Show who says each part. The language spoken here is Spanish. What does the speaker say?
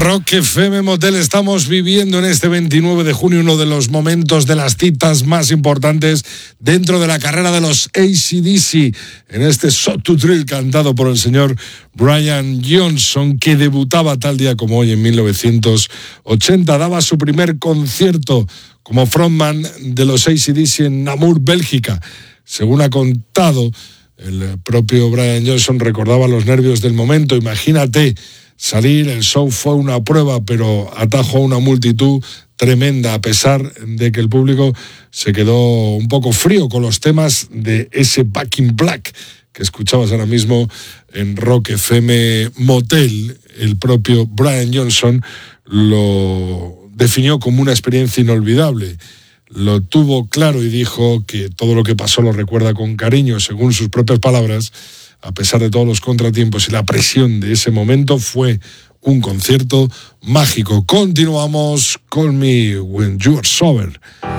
Speaker 1: Rock FM Motel, estamos viviendo en este 29 de junio uno de los momentos de las citas más importantes dentro de la carrera de los AC/DC, en este Shot to Thrill cantado por el señor Brian Johnson, que debutaba tal día como hoy en 1980, daba su primer concierto como frontman de los AC/DC en Namur, Bélgica. Según ha contado el propio Brian Johnson, recordaba los nervios del momento. Imagínate salir, el show fue una prueba, pero atajó a una multitud tremenda, a pesar de que el público se quedó un poco frío con los temas de ese Back in Black que escuchabas ahora mismo en Rock FM Motel. El propio Brian Johnson lo definió como una experiencia inolvidable. Lo tuvo claro y dijo que todo lo que pasó lo recuerda con cariño. Según sus propias palabras, a pesar de todos los contratiempos y la presión de ese momento, fue un concierto mágico. Continuamos con mi When You Are Sober.